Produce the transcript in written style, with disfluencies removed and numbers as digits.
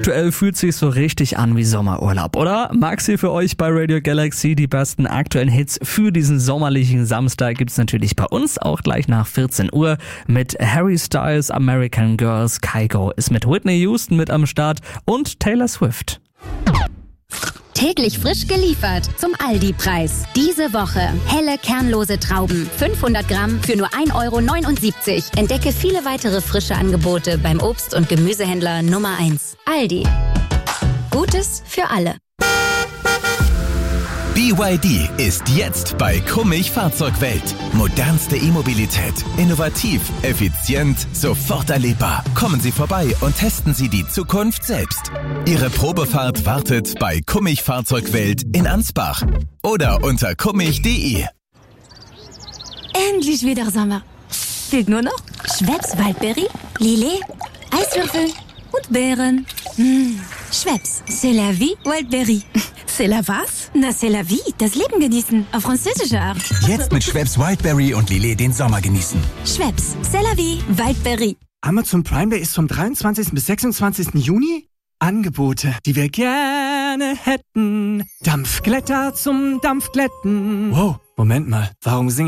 Aktuell fühlt sich so richtig an wie Sommerurlaub, oder? Maxi für euch bei Radio Galaxy. Die besten aktuellen Hits für diesen sommerlichen Samstag gibt's natürlich bei uns auch gleich nach 14 Uhr mit Harry Styles, American Girls, Kygo ist mit Whitney Houston mit am Start und Taylor Swift. Täglich frisch geliefert zum Aldi-Preis. Diese Woche helle kernlose Trauben, 500 Gramm für nur 1,79 €. Entdecke viele weitere frische Angebote beim Obst- und Gemüsehändler Nummer 1. Aldi. Gutes für alle. BYD ist jetzt bei Kummich Fahrzeugwelt. Modernste E-Mobilität. Innovativ, effizient, sofort erlebbar. Kommen Sie vorbei und testen Sie die Zukunft selbst. Ihre Probefahrt wartet bei Kummich Fahrzeugwelt in Ansbach. Oder unter kummich.de. Endlich wieder Sommer. Fehlt nur noch Schweppes Waldbeere, Lillet, Eiswürfel und Beeren. Schweppes, c'est la vie, Wildberry. C'est la was? Na, c'est la vie, das Leben genießen, auf französische Art. Jetzt mit Schweppes Wildberry und Lillet den Sommer genießen. Schweppes, c'est la vie, Wildberry. Amazon Prime Day ist vom 23. bis 26. Juni. Angebote, die wir gerne hätten. Dampfglätter zum Dampfglätten. Wow, Moment mal, warum singe